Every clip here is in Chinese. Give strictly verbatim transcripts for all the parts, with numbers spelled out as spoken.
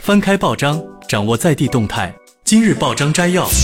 翻开报章，掌握在地动态。今日报章摘要。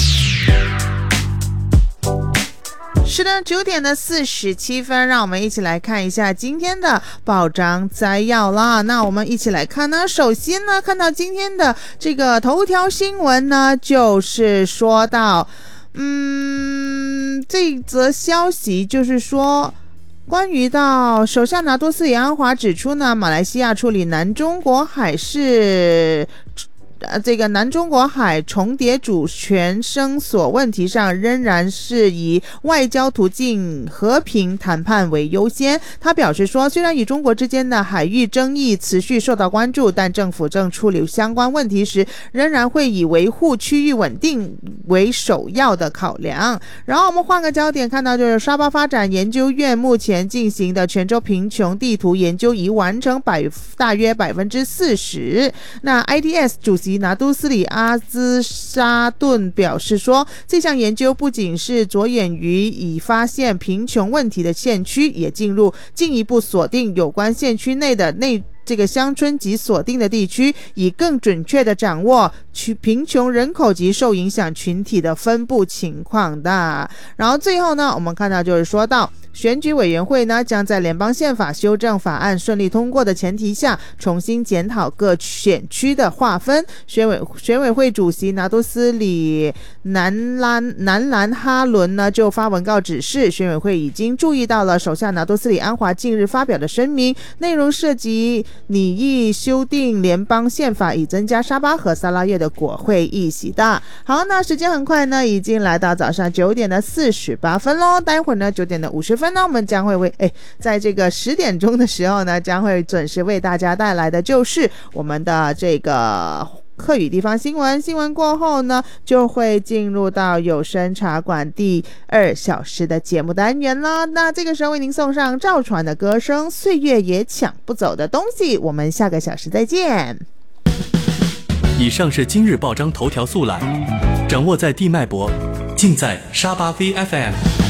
是的，九点的四十七分，让我们一起来看一下今天的报章摘要啦。那我们一起来看呢，首先呢，看到今天的这个头条新闻呢，就是说到，嗯，这则消息就是说。关于到首相拿督斯里安华指出呢，马来西亚处理南中国海是呃，这个南中国海重叠主权声索问题上，仍然是以外交途径和平谈判为优先。他表示说，虽然与中国之间的海域争议持续受到关注，但政府正处理相关问题时，仍然会以维护区域稳定为首要的考量。然后我们换个焦点，看到就是沙巴发展研究院目前进行的全州贫穷地图研究已完成百大约百分之四十。那 I D S 主席拿督斯里阿兹沙顿表示说，这项研究不仅是着眼于已发现贫穷问题的县区，也进入进一步锁定有关县区内的内这个乡村及锁定的地区，以更准确地掌握贫穷人口及受影响群体的分布情况的。然后最后呢，我们看到就是说到选举委员会呢，将在联邦宪法修正法案顺利通过的前提下，重新检讨各选区的划分。选委选委会主席拿督斯里南兰南兰哈伦呢，就发文告指示，选委会已经注意到了首相拿督斯里安华近日发表的声明，内容涉及拟议修订联邦宪法，以增加沙巴和萨拉越的国会议席的。好，那时间很快呢，已经来到早上九点的四十八分咯。待会儿呢，九点的五十分呢，我们将会为哎，在这个十点钟的时候呢，将会准时为大家带来的就是我们的这个客语地方新闻。新闻过后呢，就会进入到有声茶馆第二小时的节目单元了。那这个时候为您送上赵传的歌声《岁月也抢不走的东西》，我们下个小时再见。 以上是今日报章头条速览，掌握在地脉搏，尽在沙巴 V F M。